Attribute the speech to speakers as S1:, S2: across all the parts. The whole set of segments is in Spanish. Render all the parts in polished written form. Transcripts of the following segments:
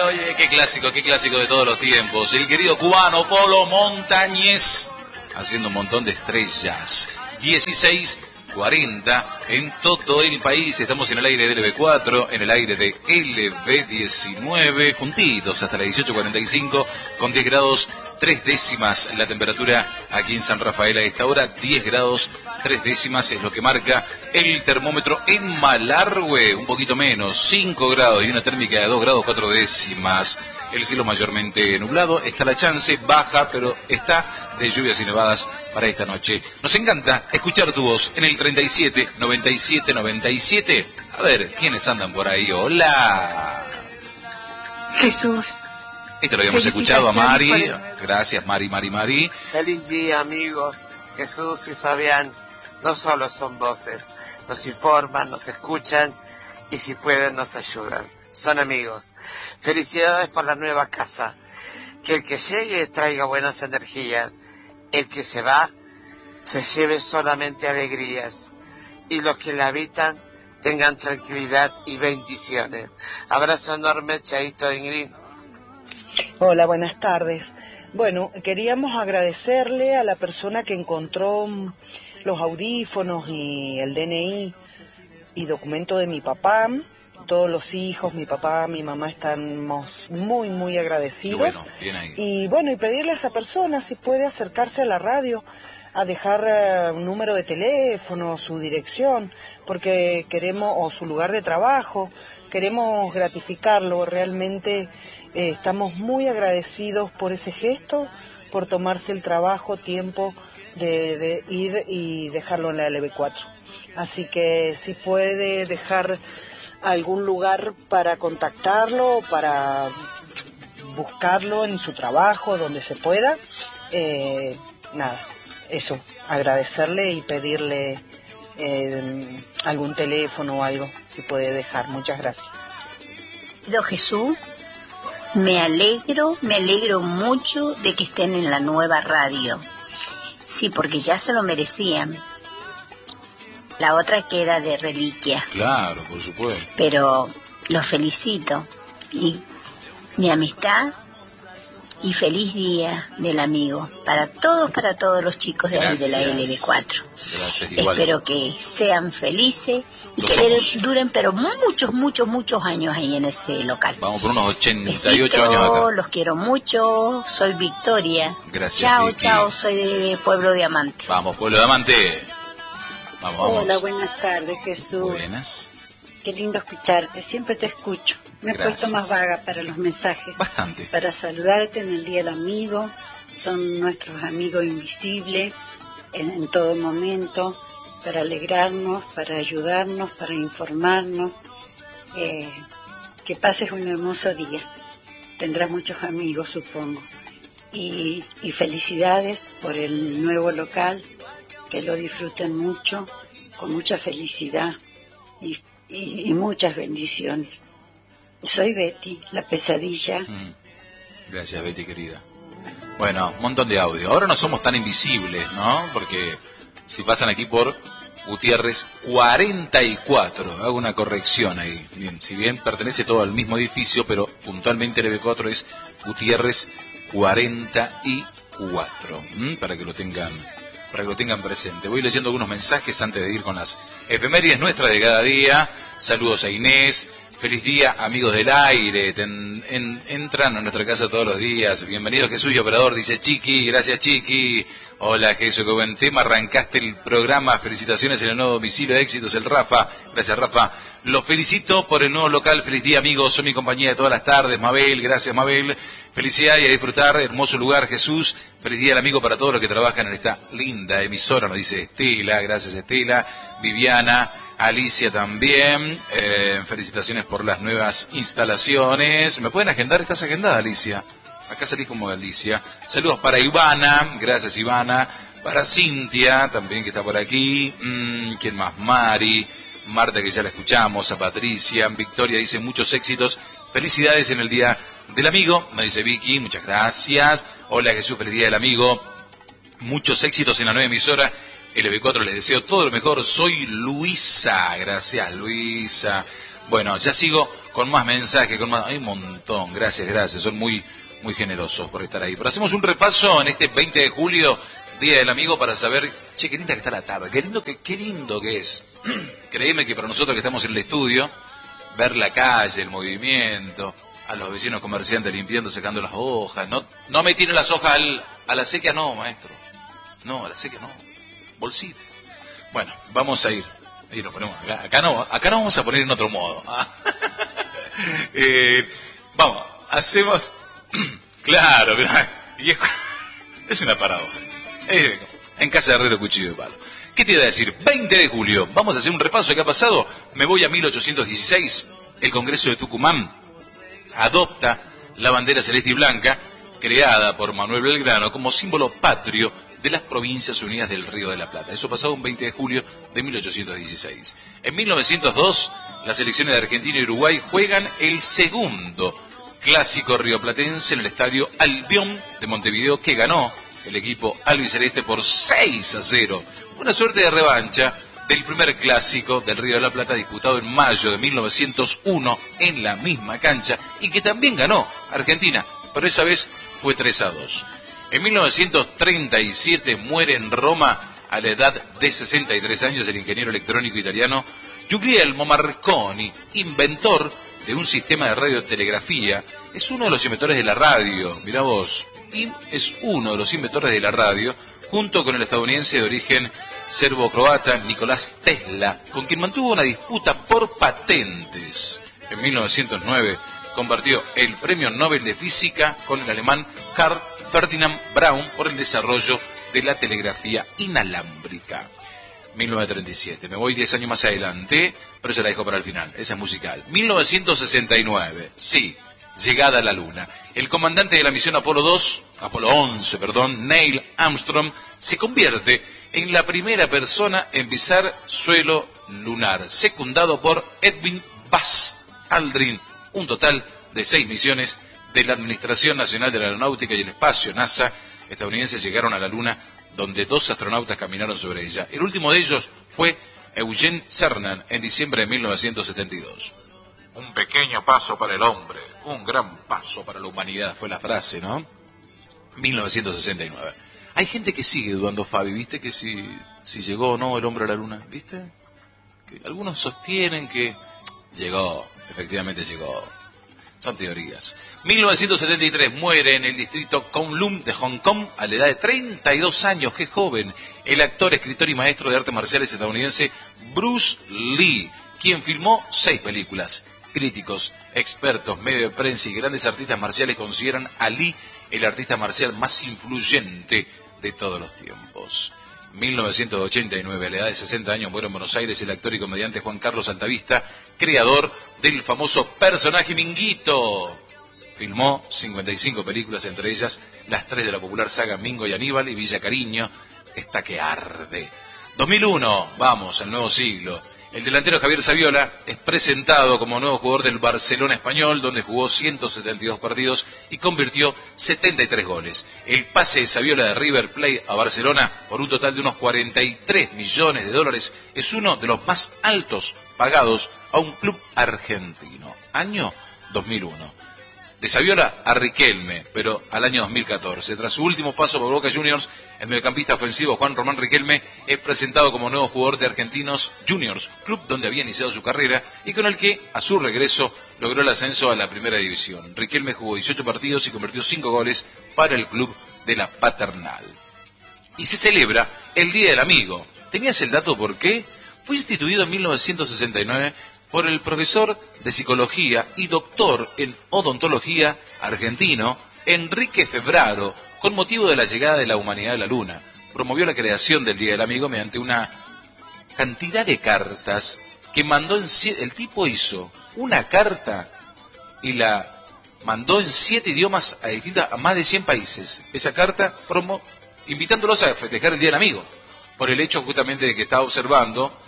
S1: oye, qué clásico de todos los tiempos. El querido cubano Polo Montañez, haciendo un montón de estrellas. 16:40 en todo el país. Estamos en el aire de LB4, en el aire de LB19, juntitos hasta las 18:45, con 10 grados 3 décimas la temperatura aquí en San Rafael a esta hora. 10 grados 3 décimas es lo que marca el termómetro en Malargüe, un poquito menos, 5 grados y una térmica de 2 grados 4 décimas. El cielo mayormente nublado, está la chance baja, pero está de lluvias y nevadas para esta noche. Nos encanta escuchar tu voz en el 37 97 97. A ver, ¿quiénes andan por ahí? Hola.
S2: Jesús.
S1: Esto lo habíamos escuchado a Mari. Gracias, Mari.
S3: Feliz día, amigos. Jesús y Fabián no solo son voces, nos informan, nos escuchan y si pueden nos ayudan. Son amigos. Felicidades por la nueva casa. Que el que llegue traiga buenas energías. El que se va, se lleve solamente alegrías. Y los que la habitan tengan tranquilidad y bendiciones. Abrazo enorme, Chaito, Ingrid.
S2: Hola, buenas tardes. Bueno, queríamos agradecerle a la persona que encontró los audífonos y el DNI y documento de mi papá. Todos los hijos, mi papá, mi mamá, estamos muy agradecidos.
S1: Qué bueno, bien ahí.
S2: Y bueno, y pedirle a esa persona si puede acercarse a la radio a dejar un número de teléfono, su dirección, porque queremos, o su lugar de trabajo, queremos gratificarlo. Realmente estamos muy agradecidos por ese gesto, por tomarse el trabajo, tiempo de ir y dejarlo en la LB4. Así que si puede dejar algún lugar para contactarlo, para buscarlo en su trabajo, donde se pueda, nada, eso, agradecerle y pedirle algún teléfono o algo que puede dejar. Muchas gracias.
S4: Jesús, me alegro mucho de que estén en la nueva radio. Sí, porque ya se lo merecían. La otra queda de reliquia.
S1: Claro, por supuesto.
S4: Pero los felicito. Y mi amistad y feliz día del amigo. Para todos los chicos de ahí de la LB4.
S1: Gracias, igual.
S4: Espero que sean felices y que duren pero muchos años ahí en ese local.
S1: Vamos por unos 88
S4: Besito,
S1: años acá.
S4: Los quiero mucho. Soy Victoria.
S1: Gracias,
S4: Chao, soy de Pueblo Diamante.
S1: Vamos, Pueblo Diamante. Vamos.
S5: Hola, buenas tardes, Jesús.
S1: Buenas.
S5: Qué lindo escucharte, siempre te escucho. Me he puesto más vaga para los mensajes.
S1: Bastante.
S5: Para saludarte en el Día del Amigo. Son nuestros amigos invisibles en todo momento, para alegrarnos, para ayudarnos, para informarnos. Que pases un hermoso día. Tendrás muchos amigos, supongo. Y felicidades por el nuevo local. Que lo disfruten mucho, con mucha felicidad y muchas bendiciones. Soy Betty, la pesadilla.
S1: Gracias, Betty, querida. Bueno, un montón de audio. Ahora no somos tan invisibles, ¿no? Porque si pasan aquí por Gutiérrez 44, hago una corrección ahí. Bien, si bien pertenece todo al mismo edificio, pero puntualmente el B4 es Gutiérrez 44, para que lo tengan presente. Voy leyendo algunos mensajes antes de ir con las efemérides nuestras de cada día. Saludos a Inés. Feliz día, amigos del aire. Entran a nuestra casa todos los días. Bienvenido, Jesús y operador, dice Chiqui. Gracias, Chiqui. Hola, Jesús, qué buen tema. Arrancaste el programa. Felicitaciones en el nuevo domicilio de éxitos, el Rafa. Gracias, Rafa. Los felicito por el nuevo local. Feliz día, amigos. Son mi compañía de todas las tardes. Mabel, gracias, Mabel. Felicidad y a disfrutar. Hermoso lugar, Jesús. Feliz día al amigo para todos los que trabajan en esta linda emisora. Nos dice Estela. Gracias, Estela. Viviana. Alicia también, felicitaciones por las nuevas instalaciones. ¿Me pueden agendar? ¿Estás agendada, Alicia? Acá salís como Alicia. Saludos para Ivana, gracias Ivana. Para Cintia, también que está por aquí. ¿Quién más? Mari, Marta, que ya la escuchamos, a Patricia. Victoria dice muchos éxitos. Felicidades en el Día del Amigo, me dice Vicky, muchas gracias. Hola Jesús, feliz Día del Amigo. Muchos éxitos en la nueva emisora. LB4 les deseo todo lo mejor. Soy Luisa. Gracias, Luisa. Bueno, ya sigo con más mensajes, hay un montón, gracias, son muy generosos por estar ahí. Pero hacemos un repaso en este 20 de julio, Día del Amigo, para saber, che, qué linda que está la tarde, qué lindo que es. Créeme que para nosotros que estamos en el estudio, ver la calle, el movimiento, a los vecinos comerciantes limpiando, secando las hojas, no me tiren las hojas a la sequía, no, maestro, no, a la sequía no, bolsita. Bueno, vamos a ir. Y nos ponemos acá no vamos a poner en otro modo. Vamos, hacemos. Claro, y es una paradoja. En casa de herrero, cuchillo de palo. ¿Qué te iba a decir? 20 de julio, vamos a hacer un repaso de qué ha pasado. Me voy a 1816. El Congreso de Tucumán adopta la bandera celeste y blanca, creada por Manuel Belgrano como símbolo patrio de las Provincias Unidas del Río de la Plata. Eso pasado un 20 de julio de 1816. En 1902, las selecciones de Argentina y Uruguay juegan el segundo clásico rioplatense en el estadio Albión de Montevideo, que ganó el equipo albiceleste por 6-0. Una suerte de revancha del primer clásico del Río de la Plata, disputado en mayo de 1901 en la misma cancha, y que también ganó Argentina, pero esa vez fue 3-2. En 1937 muere en Roma, a la edad de 63 años, el ingeniero electrónico italiano Guglielmo Marconi, inventor de un sistema de radiotelegrafía. Es uno de los inventores de la radio, mirá vos, y es uno de los inventores de la radio, junto con el estadounidense de origen serbo-croata Nicolás Tesla, con quien mantuvo una disputa por patentes. En 1909 compartió el premio Nobel de Física con el alemán Carl Ferdinand Braun por el desarrollo de la telegrafía inalámbrica. 1937, me voy 10 años más adelante, pero se la dejo para el final, esa es musical. 1969, sí, llegada a la Luna. El comandante de la misión Apolo 11, Neil Armstrong, se convierte en la primera persona en pisar suelo lunar, secundado por Edwin Buzz Aldrin. Un total de 6 misiones de la Administración Nacional de la Aeronáutica y el Espacio, NASA, estadounidenses, llegaron a la Luna, donde 2 astronautas caminaron sobre ella. El último de ellos fue Eugene Cernan en diciembre de 1972. Un pequeño paso para el hombre, un gran paso para la humanidad, fue la frase, ¿no? 1969. Hay gente que sigue dudando, Fabi, ¿viste? Que si llegó o no el hombre a la Luna, ¿viste? Que algunos sostienen que llegó, efectivamente llegó. Son teorías. 1973 muere en el distrito Kowloon de Hong Kong a la edad de 32 años, qué joven, el actor, escritor y maestro de artes marciales estadounidense Bruce Lee, quien filmó 6 películas. Críticos, expertos, medios de prensa y grandes artistas marciales consideran a Lee el artista marcial más influyente de todos los tiempos. 1989, a la edad de 60 años, muere en Buenos Aires el actor y comediante Juan Carlos Altavista, creador del famoso personaje Minguito. Filmó 55 películas, entre ellas las 3 de la popular saga Mingo y Aníbal y Villa Cariño, esta que arde. 2001, vamos, al nuevo siglo. El delantero Javier Saviola es presentado como nuevo jugador del Barcelona español, donde jugó 172 partidos y convirtió 73 goles. El pase de Saviola de River Plate a Barcelona por un total de unos 43 millones de dólares es uno de los más altos pagados a un club argentino. Año 2001. De Saviola a Riquelme, pero al año 2014. Tras su último paso por Boca Juniors, el mediocampista ofensivo Juan Román Riquelme es presentado como nuevo jugador de Argentinos Juniors, club donde había iniciado su carrera y con el que, a su regreso, logró el ascenso a la primera división. Riquelme jugó 18 partidos y convirtió 5 goles para el club de la Paternal. Y se celebra el Día del Amigo. ¿Tenías el dato por qué? Fue instituido en 1969 por el profesor de psicología y doctor en odontología argentino Enrique Febraro, con motivo de la llegada de la humanidad a la Luna. Promovió la creación del Día del Amigo mediante una cantidad de cartas que mandó el tipo hizo una carta y la mandó en 7 idiomas a más de 100 países. Esa carta invitándolos a festejar el Día del Amigo, por el hecho justamente de que estaba observando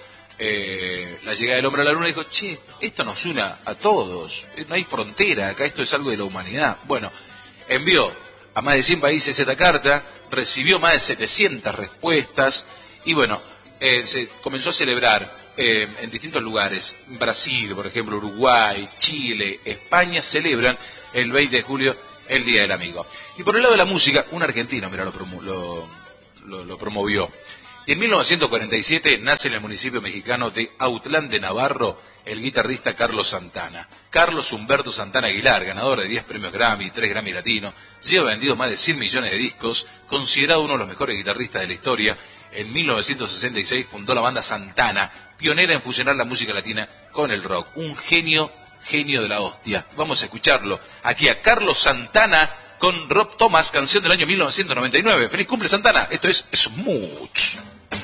S1: la llegada del hombre a la Luna. Dijo, che, esto nos une a todos, no hay frontera, acá esto es algo de la humanidad. Bueno, envió a más de 100 países esta carta, recibió más de 700 respuestas y bueno, se comenzó a celebrar en distintos lugares. Brasil, por ejemplo, Uruguay, Chile, España celebran el 20 de julio el Día del Amigo. Y por el lado de la música, un argentino, mira, lo promovió. Y en 1947 nace en el municipio mexicano de Autlán de Navarro el guitarrista Carlos Santana. Carlos Humberto Santana Aguilar, ganador de 10 premios Grammy, 3 Grammy Latino, lleva vendido más de 100 millones de discos, considerado uno de los mejores guitarristas de la historia. En 1966 fundó la banda Santana, pionera en fusionar la música latina con el rock. Un genio de la hostia. Vamos a escucharlo aquí a Carlos Santana con Rob Thomas, canción del año 1999. ¡Feliz cumple, Santana! Esto es Smooch.